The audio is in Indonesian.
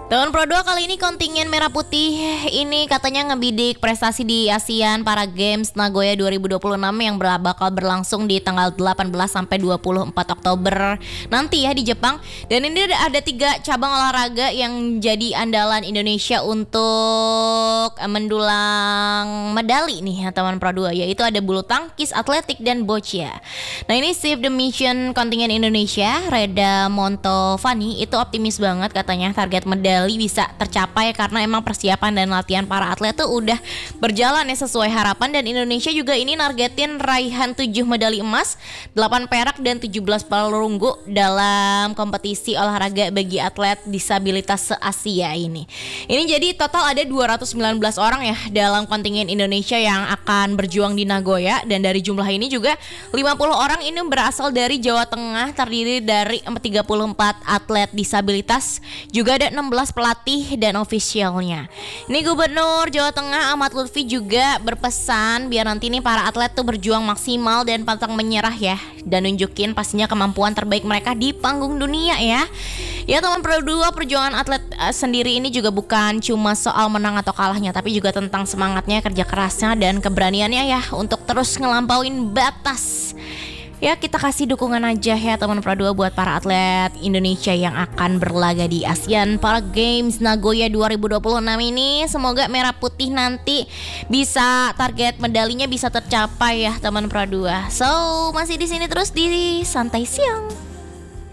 Tahun Pro 2 kali ini kontingen Merah Putih ini katanya ngebidik prestasi di ASEAN Para Games Nagoya 2026 yang bakal berlangsung di tanggal 18 sampai 24 Oktober nanti ya di Jepang. Dan ini ada 3 cabang olahraga yang jadi andalan Indonesia untuk mendulang medali nih ya, teman Pro 2, yaitu ada bulu tangkis, atletik, dan boccia. Nah ini Save the Mission kontingen Indonesia, Reda Montovani, itu optimis banget katanya target medali bisa tercapai karena emang persiapan dan latihan para atlet tuh udah berjalan ya sesuai harapan. Dan Indonesia juga ini nargetin raihan 7 medali emas, 8 perak, dan 17 perunggu dalam kompetisi olahraga bagi atlet disabilitas se-Asia ini. Ini jadi total ada 219 orang ya dalam kontingen Indonesia yang akan berjuang di Nagoya. Dan dari jumlah ini juga 50 orang ini berasal dari Jawa Tengah, terdiri dari 34 atlet disabilitas, juga ada 16 pelatih dan ofisialnya. Ini Gubernur Jawa Tengah Ahmad Lutfi juga berpesan biar nanti nih para atlet tuh berjuang maksimal dan pantang menyerah ya, dan nunjukin pastinya kemampuan terbaik mereka di panggung dunia ya. Ya teman Pro 2, perjuangan atlet sendiri ini juga bukan cuma soal menang atau kalahnya, tapi juga tentang semangatnya, kerja kerasnya, dan keberaniannya ya untuk terus ngelampauin batas. Ya kita kasih dukungan aja ya teman Pro 2 buat para atlet Indonesia yang akan berlaga di ASEAN Para Games Nagoya 2026 ini. Semoga Merah Putih nanti bisa target medalinya bisa tercapai ya teman Pro 2. So masih di sini terus di Santai Siang.